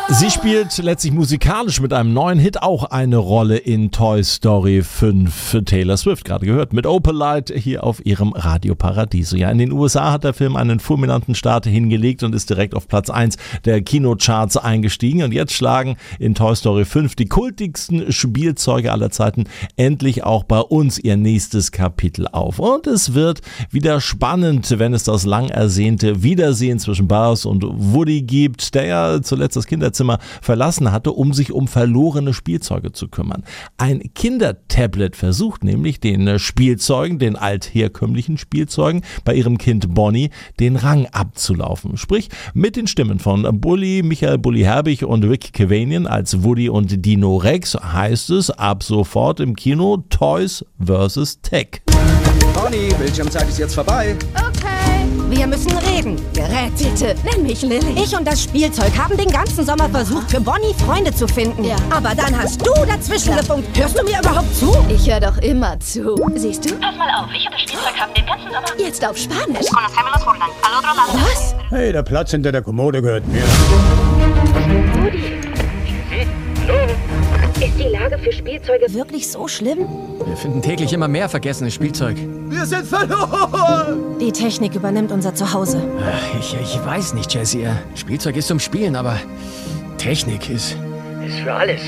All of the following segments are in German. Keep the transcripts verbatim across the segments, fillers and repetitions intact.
Sie spielt letztlich musikalisch mit einem neuen Hit auch eine Rolle in Toy Story fünf. Taylor Swift, gerade gehört, mit Opalite hier auf ihrem Radio Paradiso. Ja, in den U S A hat der Film einen fulminanten Start hingelegt und ist direkt auf Platz eins der Kinocharts eingestiegen. Und jetzt schlagen in Toy Story fünf die kultigsten Spielzeuge aller Zeiten endlich auch bei uns ihr nächstes Kapitel auf. Und es wird wieder spannend, wenn es das lang ersehnte Wiedersehen zwischen Buzz und Woody gibt, der ja zuletzt das Kinderzimmer verlassen hatte, um sich um verlorene Spielzeuge zu kümmern. Ein Kindertablet versucht nämlich den Spielzeugen, den altherkömmlichen Spielzeugen, bei ihrem Kind Bonnie den Rang abzulaufen. Sprich, mit den Stimmen von Bully, Michael Bully Herbig und Rick Cavanian als Woody und Dino Rex heißt es ab sofort im Kino Toys versus. Tech. Bonnie, Bildschirmzeit ist jetzt vorbei. Okay. Wir müssen reden. Gerät, bitte. Nenn mich Lilly. Ich und das Spielzeug haben den ganzen Sommer versucht, für Bonnie Freunde zu finden. Ja. Aber dann hast du dazwischen ja. gefunkt. Hörst du mir überhaupt zu? Ich höre doch immer zu. Siehst du? Pass mal auf, ich und das Spielzeug haben den ganzen Sommer... Jetzt auf Spanisch. Conocemos Holland. Al otro lado. Was? Hey, der Platz hinter der Kommode gehört mir. Woody. Hallo? Ist die Lage für Spielzeuge Wirklich so schlimm? Wir finden täglich immer mehr vergessenes Spielzeug. Wir sind verloren! Die Technik übernimmt unser Zuhause. Ach, ich, ich weiß nicht, Jessie. Spielzeug ist zum Spielen, aber Technik ist... ist für alles.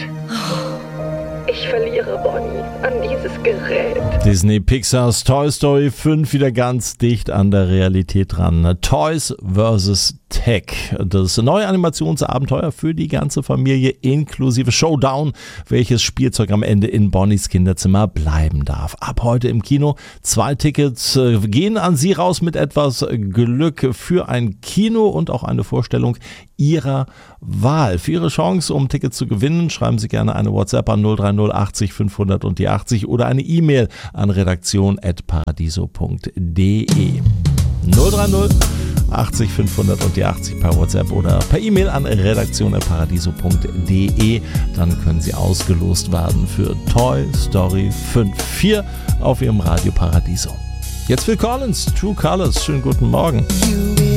Ich verliere Bonnie an dieses Gerät. Disney Pixars Toy Story fünf wieder ganz dicht an der Realität dran. Toys versus. Tech. Das neue Animationsabenteuer für die ganze Familie inklusive Showdown, welches Spielzeug am Ende in Bonnies Kinderzimmer bleiben darf. Ab heute im Kino. Zwei Tickets äh, gehen an Sie raus mit etwas Glück für ein Kino und auch eine Vorstellung Ihrer Wahl. Für Ihre Chance, um Tickets zu gewinnen, schreiben Sie gerne eine WhatsApp an null drei null achtzig fünfhundert und die achtzig oder eine E-Mail an redaktion at paradiso punkt de. null drei null achtzig fünfhundert und die achtzig per WhatsApp oder per E-Mail an redaktion at paradiso punkt de. Dann können Sie ausgelost werden für Toy Story fünf vier auf Ihrem Radio Paradiso. Jetzt Phil Collins, True Colors. Schönen guten Morgen.